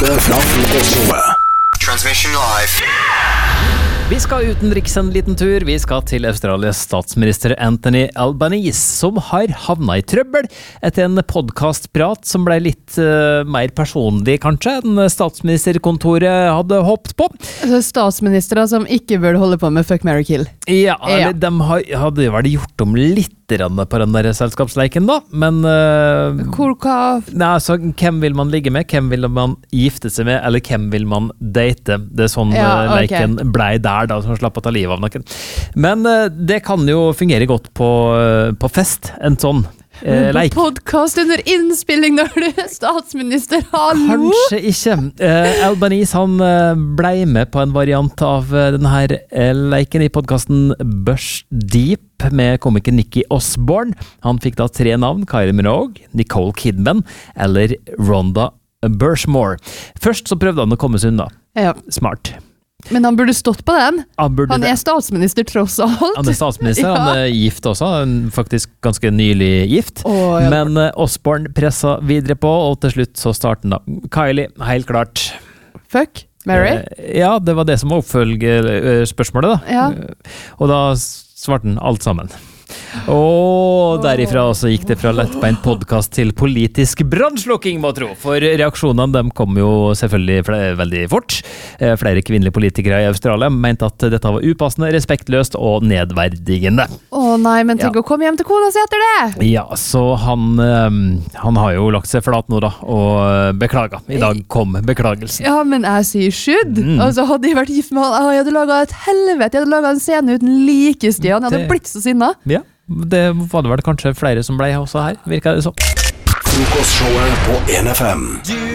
Direkte fra frokostshowet. Transmission live. Vi skal utenriks en liten tur. Vi skal til Australias statsminister Anthony Albanese, som har havnet i trøbbel etter en podcastprat som ble litt mer personlig, kanskje, enn statsministerkontoret hadde håpet på. Statsministere som ikke burde holde på med Fuck, Marry, Kill. Ja, eller de hadde jo vel gjort om litt på den der selskapsleiken da, men nei, altså, hvem vil man ligge med, hvem vil man gifte seg med, eller hvem vil man date? Det er sånn leiken blei der da, som slapp å ta livet av noen. Men det kan jo fungere godt på fest, en sånn leik. På podcast under innspilling når du er statsminister, hallo? Kanskje ikke. Albanese, han blei med på en variant av denne her leiken i podcasten Bush Deep med komiker Nicky Osborne. Han fikk da 3 navn: Kylie Minogue, Nicole Kidman eller Rhonda Burchmore. Først så prøvde han å komme seg unna. Ja. Smart. Men han burde stått på den. Han er det. statsminister tross alt. Han er statsminister, Ja. han er gift også, faktisk ganske nylig gift. Ja. Men Osborne pressa videre på, og til slutt så starten da. Kylie, helt klart. Fuck, Mary? Ja, det var det som var oppfølgerspørsmålet da. Ja. Og da svarte han alt sammen. Og derifra så gikk det fra lettbeint podcast til politisk brannslukking, må tro. For reaksjonene, de kom jo selvfølgelig veldig fort. Flere kvinnelige politikere i Australia mente at dette var upassende, respektløst og nedverdigende. Nei, men tenk å komme hjem til kona si etter det! Ja, så han har jo lagt seg flat nå da, og beklaget. I dag kom beklagelsen. Ja, men jeg sier skydd. Altså, hadde jeg vært gift med han, jeg hadde laget et helvete, jeg hadde laget en scene uten like, Stian. Jeg hadde blitt så sinna. Ja, det var det vel kanskje flere som ble også her, virker det så. Frokostshowet på 1FM.